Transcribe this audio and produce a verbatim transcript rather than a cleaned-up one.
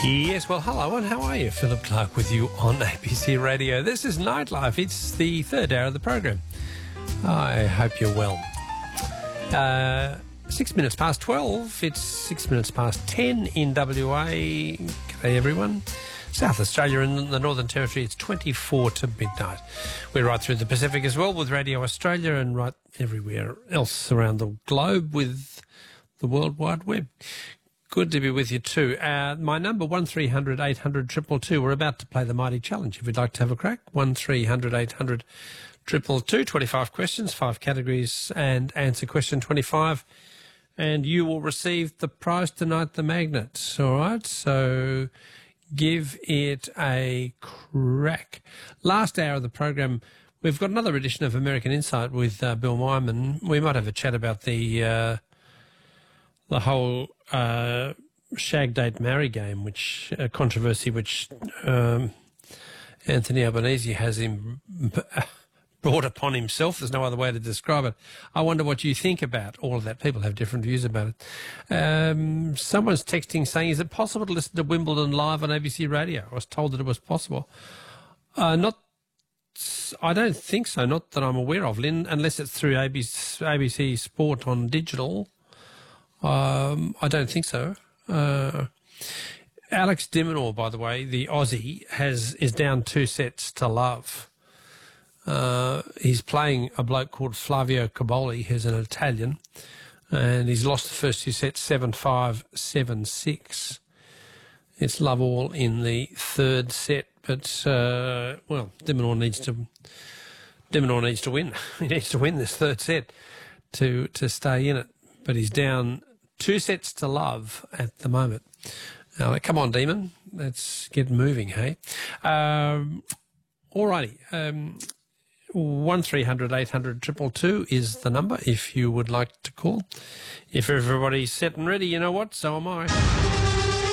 Yes, well, hello and how are you? Philip Clark with you on A B C Radio. This is Nightlife. It's the third hour of the program. I hope you're well. Uh, six minutes past twelve. It's six minutes past ten in W A. G'day, everyone. South Australia and the Northern Territory, it's twenty-four to midnight. We're right through the Pacific as well with Radio Australia and right everywhere else around the globe with the World Wide Web. Good to be with you too. Uh, my number, one three hundred eight hundred two two two. We're about to play the Mighty Challenge. If you'd like to have a crack, one three hundred eight hundred two two two. twenty-five questions, five categories, and answer question twenty-five. And you will receive the prize tonight, the magnet. All right, so give it a crack. Last hour of the program, we've got another edition of American Insight with uh, Bill Wyman. We might have a chat about the uh, the whole uh, shag, date, marry game, which uh, controversy which um, Anthony Albanese has him brought upon himself. There's no other way to describe it. I wonder what you think about all of that. People have different views about it. Um, someone's texting saying, is it possible to listen to Wimbledon live on A B C Radio? I was told that it was possible. Uh, not, I don't think so, not that I'm aware of, Lynn, unless it's through A B C, A B C Sport on digital. Um, I don't think so. Uh, Alex de Minaur, by the way, the Aussie, has is down two sets to love. Uh, he's playing a bloke called Flavio Caboli, who's an Italian, and he's lost the first two sets seven five, seven six. It's love all in the third set, but, uh, well, de Minaur needs to, de Minaur needs to win. He needs to win this third set to, to stay in it, but he's down two sets to love at the moment. Now, come on, Demon. Let's get moving, hey? Um, all righty. Um, one three hundred eight hundred two two two is the number if you would like to call. If everybody's set and ready, you know what? So am I.